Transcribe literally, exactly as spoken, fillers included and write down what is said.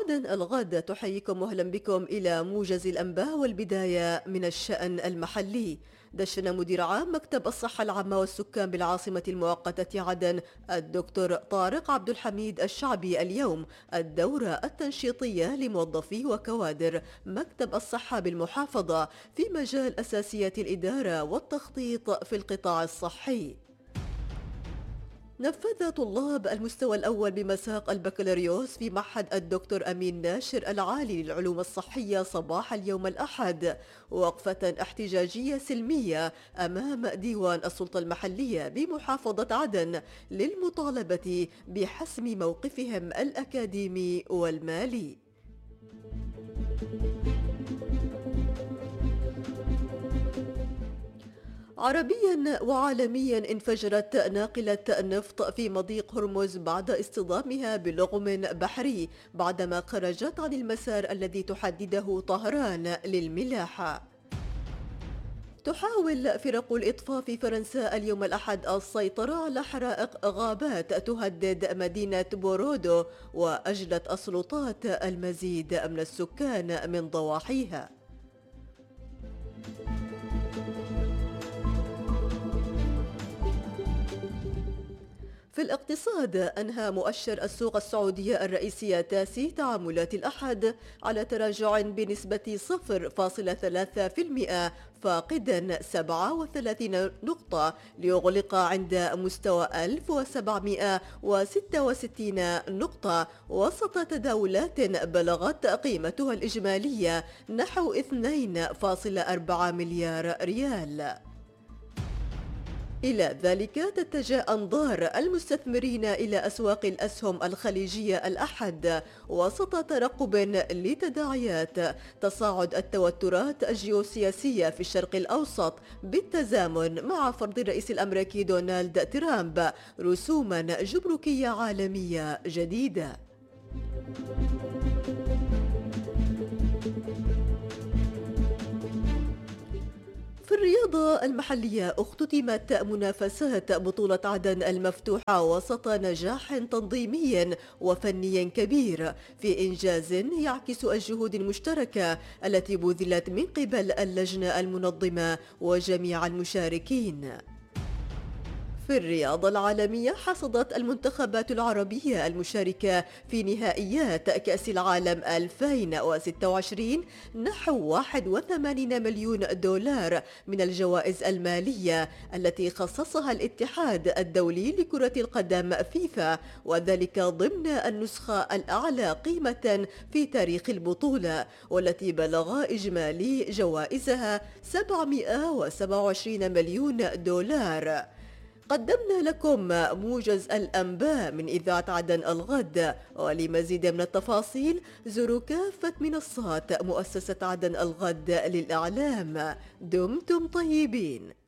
عدن الغد تحييكم وأهلا بكم إلى موجز الأنباء، والبداية من الشأن المحلي. دشن مدير عام مكتب الصحة العامة والسكان بالعاصمة المؤقتة عدن الدكتور طارق عبد الحميد الشعبي اليوم الدورة التنشيطية لموظفي وكوادر مكتب الصحة بالمحافظة في مجال أساسيات الإدارة والتخطيط في القطاع الصحي. نفذ طلاب المستوى الأول بمساق البكالوريوس في معهد الدكتور أمين ناشر العالي للعلوم الصحية صباح اليوم الأحد وقفة احتجاجية سلمية أمام ديوان السلطة المحلية بمحافظة عدن للمطالبة بحسم موقفهم الأكاديمي والمالي. عربيا وعالميا انفجرت ناقلة نفط في مضيق هرمز بعد اصطدامها بلغم بحري بعدما خرجت عن المسار الذي تحدده طهران للملاحة. تحاول فرق الإطفاء في فرنسا اليوم الأحد السيطرة على حرائق غابات تهدد مدينة بورودو، وأجلت السلطات المزيد من السكان من ضواحيها. في الاقتصاد، أنهى مؤشر السوق السعودية الرئيسية تاسي تعاملات الأحد على تراجع بنسبة صفر فاصلة ثلاثة بالمئة فاقدا سبعة وثلاثين نقطة ليغلق عند مستوى ألف وسبعمئة وستة وستين نقطة وسط تداولات بلغت قيمتها الإجمالية نحو اثنين فاصلة أربعة مليار ريال. إلى ذلك تتجه أنظار المستثمرين إلى أسواق الأسهم الخليجية الأحد وسط ترقب لتداعيات تصاعد التوترات الجيوسياسية في الشرق الأوسط بالتزامن مع فرض الرئيس الأمريكي دونالد ترامب رسوما جمركية عالمية جديدة. في الرياضة المحلية، اختتمت منافسات بطولة عدن المفتوحة وسط نجاح تنظيمي وفني كبير في إنجاز يعكس الجهود المشتركة التي بذلت من قبل اللجنة المنظمة وجميع المشاركين. في الرياضة العالمية، حصدت المنتخبات العربية المشاركة في نهائيات كأس العالم ألفين وستة وعشرين نحو واحد وثمانين مليون دولار من الجوائز المالية التي خصصها الاتحاد الدولي لكرة القدم فيفا، وذلك ضمن النسخة الأعلى قيمة في تاريخ البطولة، والتي بلغ إجمالي جوائزها سبعمئة وسبعة وعشرين مليون دولار. قدمنا لكم موجز الأنباء من إذاعة عدن الغد، ولمزيد من التفاصيل زوروا كافة منصات مؤسسة عدن الغد للإعلام. دمتم طيبين.